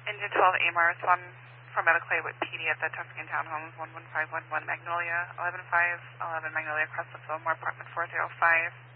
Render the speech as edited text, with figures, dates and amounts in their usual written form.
Engine 12 AMAR, respond for medical aid with PD at the Tuscan Townhomes, 11511 Magnolia, 11-5, 11 Magnolia across the Fillmore, apartment 4005.